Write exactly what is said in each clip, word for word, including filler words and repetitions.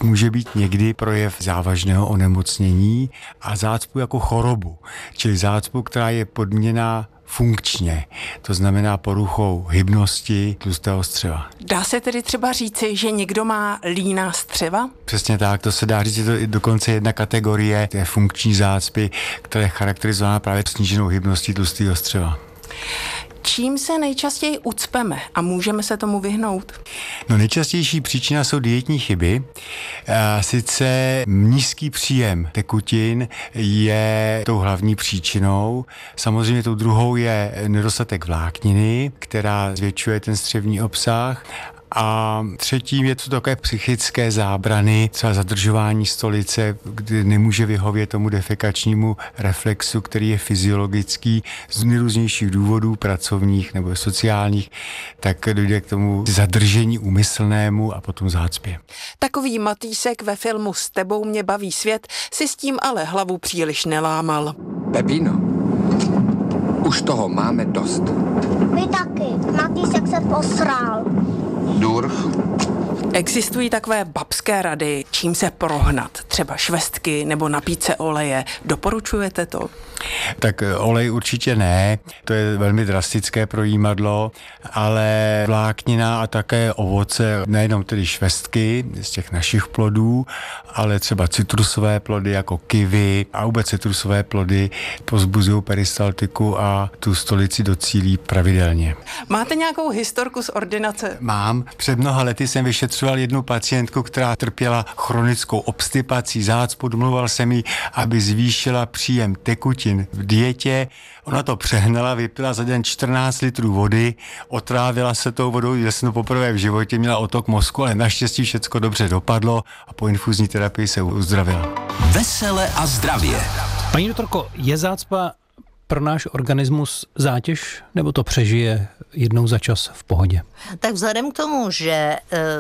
může být někdy projev závažného onemocnění a zácpu jako chorobu, čili zácpu, která je podmíněná funkčně, to znamená poruchou hybnosti tlustého střeva. Dá se tedy třeba říci, že někdo má líná střeva? Přesně tak, to se dá říct, je to dokonce jedna kategorie té funkční zácpy, která je charakterizována právě sníženou hybností tlustého střeva. Čím se nejčastěji ucpeme a můžeme se tomu vyhnout? No nejčastější příčina jsou dietní chyby. A sice nízký příjem tekutin je tou hlavní příčinou. Samozřejmě tou druhou je nedostatek vlákniny, která zvětšuje ten střevní obsah. A třetím je to takové psychické zábrany, třeba zadržování stolice, kdy nemůže vyhovět tomu defekačnímu reflexu, který je fyziologický z nejrůznějších důvodů, pracovních nebo sociálních, tak dojde k tomu zadržení úmyslnému a potom zácpě. Takový Matýsek ve filmu S tebou mě baví svět si s tím ale hlavu příliš nelámal. Pepino, už toho máme dost. Vy taky. Matýsek se posral. Durch. Existují takové babské rady, čím se prohnat, třeba švestky nebo napít se oleje. Doporučujete to? Tak olej určitě ne, to je velmi drastické projímadlo, ale vláknina a také ovoce, nejenom tedy švestky z těch našich plodů, ale třeba citrusové plody jako kiwi a vůbec citrusové plody povzbuzují peristaltiku a tu stolici docílí pravidelně. Máte nějakou historku z ordinace? Mám. Před mnoha lety jsem vyšetřoval jednu pacientku, která trpěla chronickou obstipací zácpu. Domluval jsem jí, aby zvýšila příjem tekutin v dietě. Ona to přehnala, vypila za den čtrnáct litrů vody, otrávila se tou vodou, já jsem to poprvé v životě, měla otok mozku, ale naštěstí všecko dobře dopadlo a po infuzní terapii se uzdravila. Vesele a zdravě. Paní doktorko, je zácpa pro náš organismus zátěž, nebo to přežije jednou za čas v pohodě? Tak vzhledem k tomu, že e,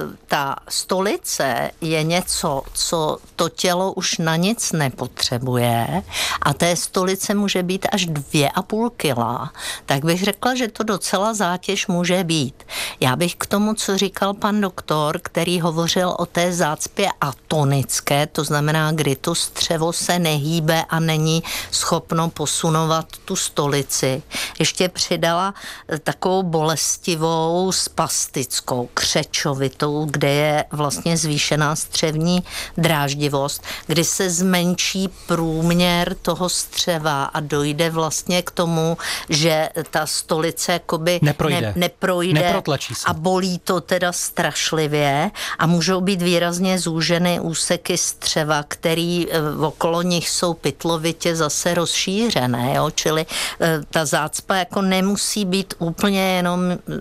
ta stolice je něco, co to tělo už na nic nepotřebuje a té stolice může být až dvě a půl kila, tak bych řekla, že to docela zátěž může být. Já bych k tomu, co říkal pan doktor, který hovořil o té zácpě atonické, to znamená, kdy to střevo se nehýbe a není schopno posunovat tu stolici, ještě přidala takovou bolestivou spastickou, křečovitou, kde je vlastně zvýšená střevní dráždivost, kdy se zmenší průměr toho střeva a dojde vlastně k tomu, že ta stolice jakoby neprojde, ne, neprojde neprotlačí se. A bolí to teda strašlivě a můžou být výrazně zúženy úseky střeva, který okolo nich jsou pytlovitě zase rozšířené, jo? Čili ta zácpa jako nemusí být úplně jenom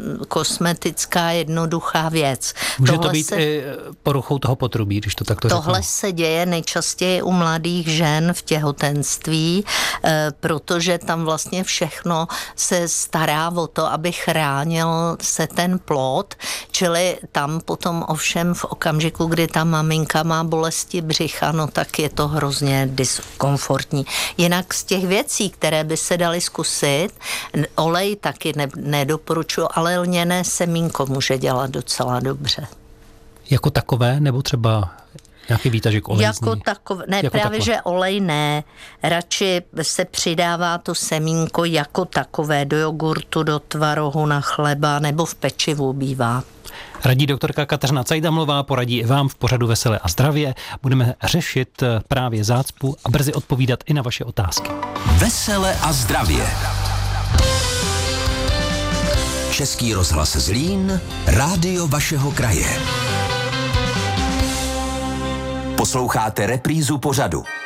kosmetická, jednoduchá věc. Může tohle to být se, i poruchou toho potrubí, když to takto Tohle řeknu. se děje nejčastěji u mladých žen v těhotenství, protože tam vlastně všechno se stará o to, aby chránil se ten plod, čili tam potom ovšem v okamžiku, kdy ta maminka má bolesti břicha, no tak je to hrozně diskomfortní. Jinak z těch věcí, které by se daly zkusit, olej taky ne, nedoporučuji, ale lněné semínko může dělat docela dobře. Jako takové, nebo třeba nějaký výtažek olejzní? Jako takové, ne, jako právě, takové. že olej ne. Radši se přidává to semínko jako takové do jogurtu, do tvarohu, na chleba nebo v pečivu bývá. Radí doktorka Kateřina Cajdamlová, poradí i vám v pořadu Veselé a zdravě. Budeme řešit právě zácpu a brzy odpovídat i na vaše otázky. Vesele a zdravě. Český rozhlas Zlín, rádio vašeho kraje. Posloucháte reprízu pořadu.